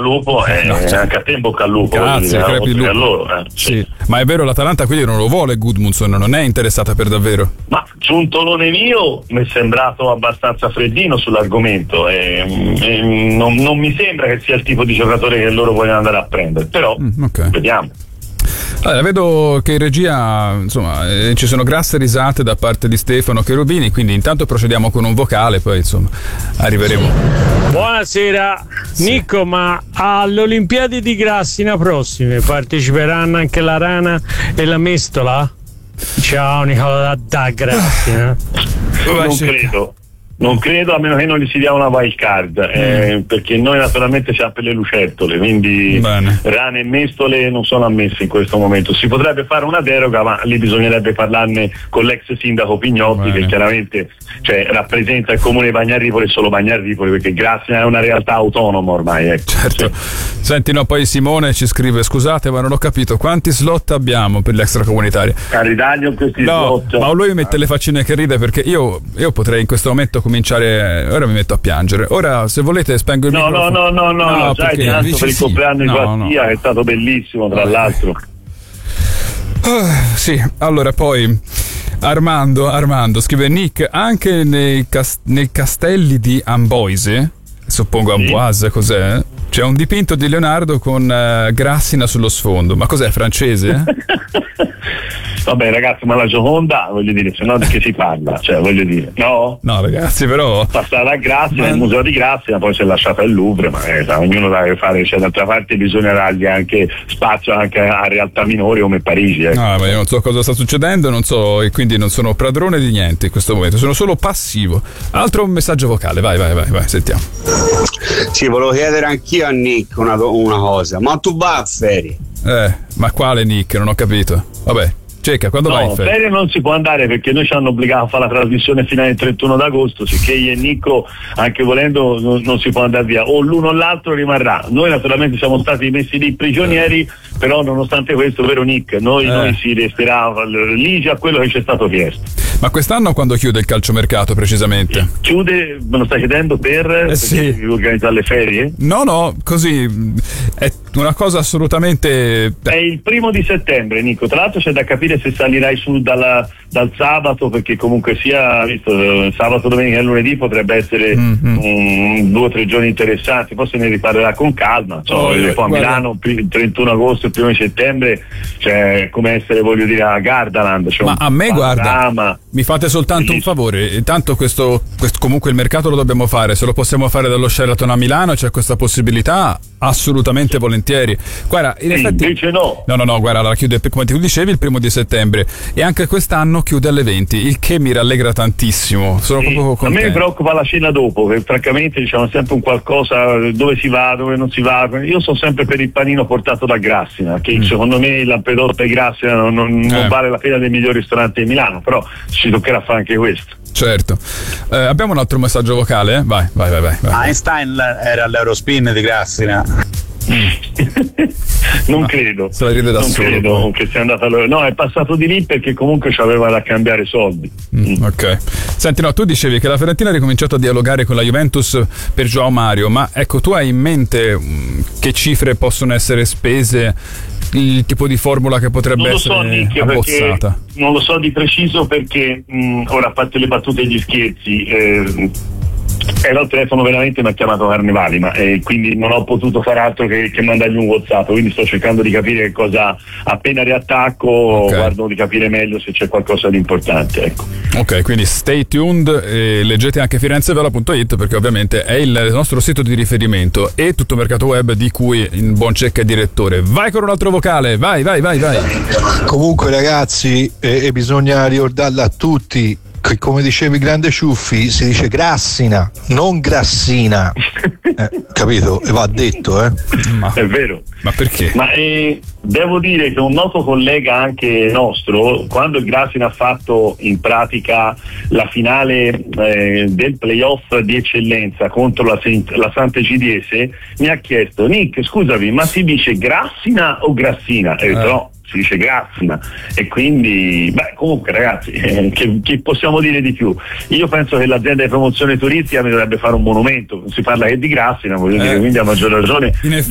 lupo e anche a te in bocca al lupo. Grazie, crepi il lupo. A loro, sì. Ma è vero, l'Atalanta quindi non lo vuole Gudmundsson, non è interessata per davvero? Ma giuntolone mio mi è sembrato abbastanza freddino sull'argomento e non mi sembra che sia il tipo di giocatore che loro vogliono andare a prendere, però vediamo. Allora, vedo che in regia insomma ci sono grasse risate da parte di Stefano Cherubini, quindi intanto procediamo con un vocale, poi insomma arriveremo. Buonasera, sì. Nico, ma alle Olimpiadi di Grassina prossime parteciperanno anche la Rana e la Mestola? Ciao Nicola da Grassina. Non credo, a meno che non gli si dia una wild card, perché noi naturalmente siamo per le lucertole, quindi rane e mestole non sono ammesse in questo momento. Si potrebbe fare una deroga, ma lì bisognerebbe parlarne con l'ex sindaco Pignotti, che chiaramente rappresenta il comune di Bagnarripoli e solo Bagnarripoli, perché Grassina è una realtà autonoma ormai. Ecco. Certo. Sì. Senti, no, poi Simone ci scrive: scusate, ma non ho capito quanti slot abbiamo per gli extracomunitari? A ritaglio questi slot. Ma lui mette le faccine che ride, perché io potrei in questo momento cominciare, ora mi metto a piangere. Ora, se volete, spengo il microfono. No, già è tanto per il compleanno di Guattia, che è stato bellissimo, tra l'altro. Sì, allora poi Armando scrive: Nick, anche nei castelli di Amboise, suppongo Amboise, cos'è? C'è un dipinto di Leonardo con Grassina sullo sfondo. Ma cos'è, francese? Vabbè ragazzi, ma la Gioconda, voglio dire, se no di che si parla? Cioè, voglio dire, no? No ragazzi, però passare a Grassina, il museo di Grassina, poi si è lasciata il Louvre, ma ognuno deve fare, d'altra parte bisogna dargli anche spazio anche a realtà minori come Parigi. No, ma io non so cosa sta succedendo, non so, e quindi non sono padrone di niente in questo momento, sono solo passivo. Altro messaggio vocale, vai, sentiamo. Sì, volevo chiedere anch'io a Nick una cosa, ma tu vai a ferie? Ma quale Nick? Non ho capito. Vabbè. Cecca, quando vai in ferie non si può andare, perché noi ci hanno obbligato a fare la trasmissione finale il 31 d'agosto, sicché io e Nico, anche volendo, non si può andare via, o l'uno o l'altro rimarrà. Noi naturalmente siamo stati messi lì prigionieri, però nonostante questo, vero Nick, noi si resterà lì già quello che ci è stato chiesto. Ma quest'anno quando chiude il calciomercato precisamente? Chiude, me lo stai chiedendo per organizzare le ferie? No, così è una cosa assolutamente... È il 1 settembre, Nico, tra l'altro c'è da capire se salirai su dal sabato, perché comunque sia, visto, sabato, domenica e lunedì potrebbe essere 2 o 3 giorni interessanti, poi se ne riparlerà con calma. Poi a Milano il 31 agosto, il 1 settembre, cioè come essere, voglio dire, a Gardaland. Ma a me guarda, mi fate soltanto un favore, tanto questo comunque il mercato lo dobbiamo fare, se lo possiamo fare dallo Sheraton a Milano c'è questa possibilità, assolutamente volentieri. Guarda, in effetti invece no, guarda, la chiude, come tu dicevi, il 1 settembre, e anche quest'anno chiude alle 20, il che mi rallegra tantissimo. Sono proprio contento. A me mi preoccupa la cena dopo, che francamente diciamo sempre un qualcosa, dove si va, dove non si va. Io sono sempre per il panino portato da Grassina, che secondo me il Lampedosa e Grassina non vale la pena dei migliori ristoranti di Milano, però ci toccherà fare anche questo. Certo. Abbiamo un altro messaggio vocale? Vai. Einstein era all'Eurospin di Grassina. Non credo. Se la ride da solo. Non credo che sia andata no, è passato di lì perché comunque c'aveva da cambiare soldi. Ok. Senti, no, tu dicevi che la Fiorentina ha ricominciato a dialogare con la Juventus per João Mario, ma ecco, tu hai in mente che cifre possono essere spese, il tipo di formula che potrebbe essere abbozzata? Non lo so di preciso, perché ora, a parte le battute e gli scherzi, era al telefono, veramente mi ha chiamato Carnevali, ma quindi non ho potuto fare altro che mandargli un WhatsApp, quindi sto cercando di capire che cosa, appena riattacco guardo di capire meglio se c'è qualcosa di importante, ecco. Ok, quindi stay tuned e leggete anche firenzevela.it, perché ovviamente è il nostro sito di riferimento e tutto mercato web di cui il buon Cecca è direttore. Vai con un altro vocale, vai. Comunque ragazzi, bisogna ricordarla a tutti che, come dicevi grande Ciuffi, si dice Grassina, non Grassina. Capito? E va detto, È vero. Ma perché? Ma devo dire che un noto collega anche nostro, quando il Grassina ha fatto in pratica la finale del playoff di eccellenza contro la Sant'Egidiese, mi ha chiesto: Nick, scusami, ma si dice Grassina o Grassina? E no, si dice Grassina. E quindi comunque ragazzi, che possiamo dire di più? Io penso che l'azienda di promozione turistica mi dovrebbe fare un monumento, si parla che di Grassina, voglio dire, quindi a maggior ragione